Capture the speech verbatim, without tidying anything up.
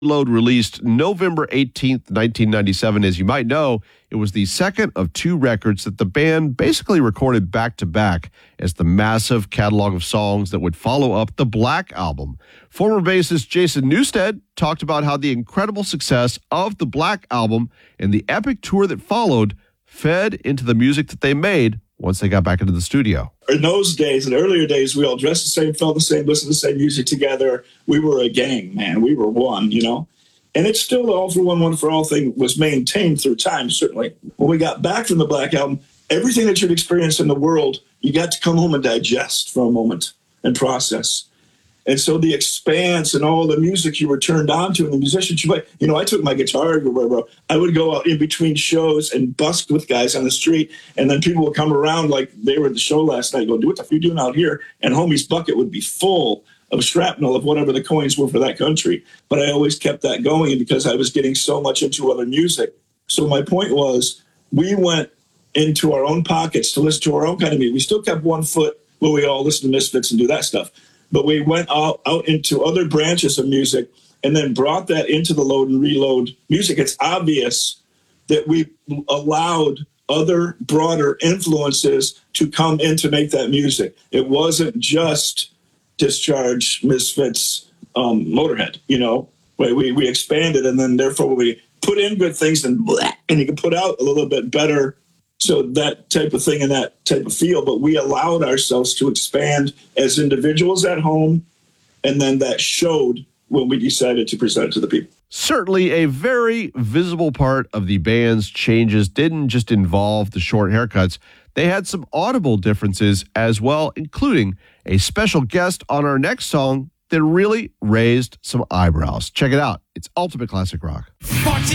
Reload released November eighteenth, nineteen ninety-seven. As you might know, it was the second of two records that the band basically recorded back-to-back as the massive catalog of songs that would follow up the Black Album. Former bassist Jason Newsted talked about how the incredible success of the Black Album and the epic tour that followed fed into the music that they made once they got back into the studio. In those days, in the earlier days, we all dressed the same, felt the same, listened to the same music together. We were a gang, man. We were one, you know? And it's still the all for one, one for all thing was maintained through time, certainly. When we got back from the Black Album, everything that you'd experienced in the world, you got to come home and digest for a moment and process. And so the expanse and all the music you were turned on to and the musicians you play, you know, I took my guitar or whatever. I would go out in between shows and busk with guys on the street. And then people would come around like they were at the show last night, go, "What the f are you doing out here?" And homie's bucket would be full of shrapnel of whatever the coins were for that country. But I always kept that going because I was getting so much into other music. So my point was, we went into our own pockets to listen to our own kind of music. We still kept one foot where we all listen to Misfits and do that stuff. But we went out, out into other branches of music and then brought that into the Load and Reload music. It's obvious that we allowed other broader influences to come in to make that music. It wasn't just Discharge, Misfits, um, Motorhead, you know. We, we, we expanded, and then therefore we put in good things and blah, and you can put out a little bit better. So that type of thing and that type of feel, but we allowed ourselves to expand as individuals at home, and then that showed when we decided to present it to the people. Certainly a very visible part of the band's changes didn't just involve the short haircuts. They had some audible differences as well, including a special guest on our next song that really raised some eyebrows. Check it out. It's Ultimate Classic Rock.